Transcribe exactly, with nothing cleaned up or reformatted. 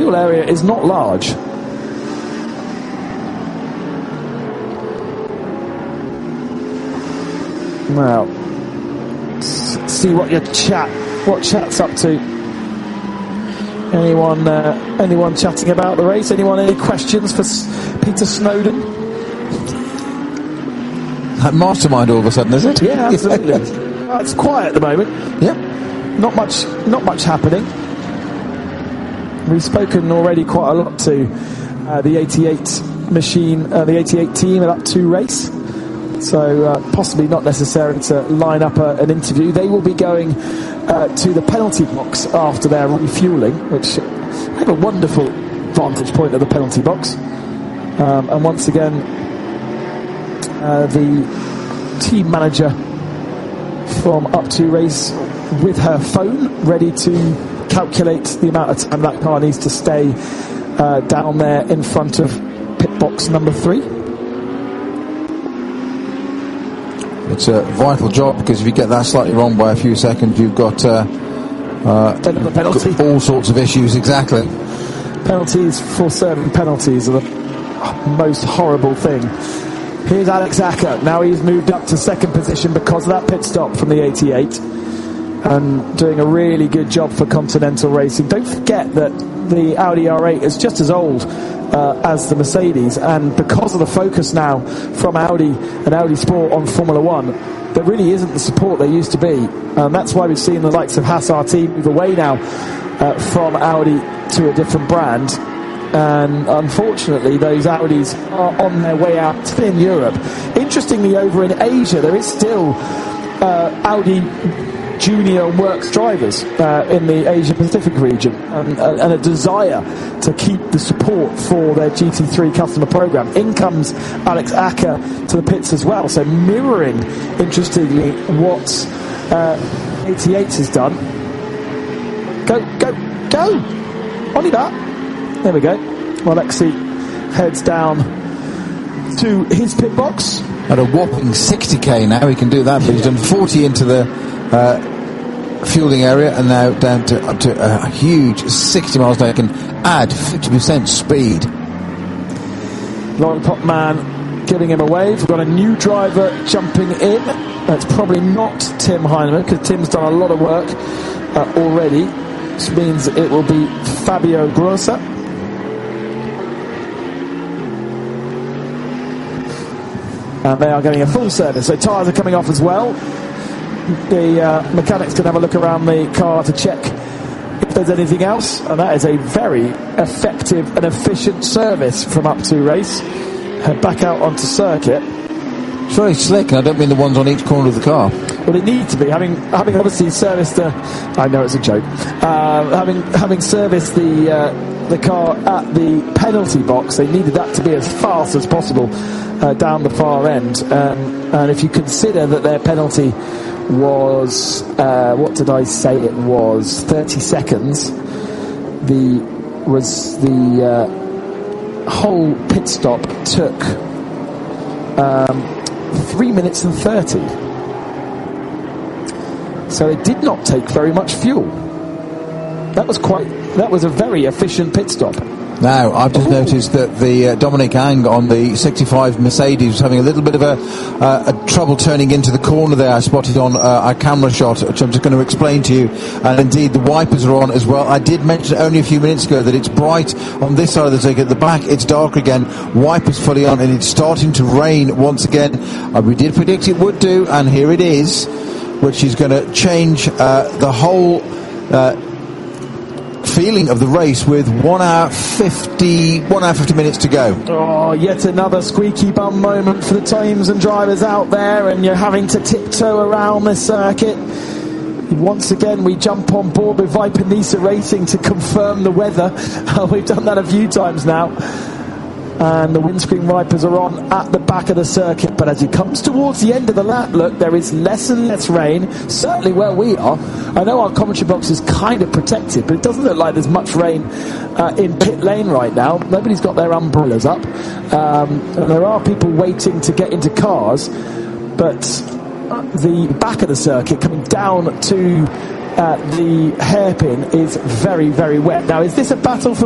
fuel area is not large. Now, s- see what your chat, what chat's up to. Anyone, uh, anyone chatting about the race? Anyone, any questions for S- Peter Snowden? That mastermind all of a sudden, is it? Yeah, absolutely. uh, it's quiet at the moment. Yep. Not much, not much happening. We've spoken already quite a lot to uh, the eighty-eight machine, uh, the eighty-eight team at Up two race. So uh, possibly not necessary to line up a, an interview. They will be going uh, to the penalty box after their refuelling, which they have a wonderful vantage point at the penalty box. Um, and once again, uh, the team manager from Up two race with her phone ready to calculate the amount of time that car needs to stay uh, down there in front of pit box number three. It's a vital job, because if you get that slightly wrong by a few seconds, you've got uh, uh, another penalty. All sorts of issues. Exactly. Penalties for serving penalties are the most horrible thing. Here's Alex Acker. Now he's moved up to second position because of that pit stop from the eighty-eight, and doing a really good job for Continental Racing. Don't forget that the Audi R eight is just as old uh, as the Mercedes, and because of the focus now from Audi and Audi Sport on Formula One, there really isn't the support there used to be. And that's why we've seen the likes of Haas R T move away now uh, from Audi to a different brand. And unfortunately, those Audis are on their way out in Europe. Interestingly, over in Asia, there is still uh, Audi junior works drivers uh, in the Asia Pacific region, and, uh, and a desire to keep the support for their G T three customer program. In comes Alex Acker to the pits as well, so mirroring, interestingly, what uh, eighty-eight has done. Go, go, go! Only that. There we go. Well, Alexi heads down to his pit box. At a whopping sixty k now, he can do that, but he's done forty into the uh, fueling area, and now down to up to a huge sixty miles an hour. He can add fifty percent speed. Lollipop Man giving him a wave. We've got a new driver jumping in. That's probably not Tim Heinemann, because Tim's done a lot of work uh, already, which means it will be Fabio Grossa. And they are getting a full service, so tyres are coming off as well. The uh, mechanics can have a look around the car to check if there's anything else, and that is a very effective and efficient service from Up two race. Head back out onto circuit. It's very slick, and I don't mean the ones on each corner of the car. Well, they need to be, having having obviously serviced the. I know it's a joke. Uh, having having serviced the uh, the car at the penalty box, they needed that to be as fast as possible uh, down the far end. Um, and if you consider that their penalty was, uh, what did I say? It was thirty seconds. The was the uh, whole pit stop took um, three minutes and thirty. So it did not take very much fuel. That was quite. That was a very efficient pit stop. Now, I've just Ooh. noticed that the uh, Dominic Ang on the sixty-five Mercedes was having a little bit of a, uh, a trouble turning into the corner there. I spotted on uh, our camera shot, which I'm just going to explain to you. And indeed, the wipers are on as well. I did mention only a few minutes ago that it's bright on this side of the circuit. At the back, it's dark again. Wipers fully on, and it's starting to rain once again. Uh, we did predict it would do, and here it is, which is going to change uh, the whole Uh, feeling of the race with one hour fifty one hour fifty minutes to go. Oh, yet another squeaky bum moment for the teams and drivers out there, and you're having to tiptoe around the circuit. Once again, we jump on board with Viper Nisa Racing to confirm the weather. We've done that a few times now. And the windscreen wipers are on at the back of the circuit, but as it comes towards the end of the lap, look, there is less and less rain, certainly where we are. I know our commentary box is kind of protected, but it doesn't look like there's much rain uh, in pit lane right now. Nobody's got their umbrellas up, um, and there are people waiting to get into cars, but the back of the circuit coming down to uh, the hairpin is very, very wet. Now, is this a battle for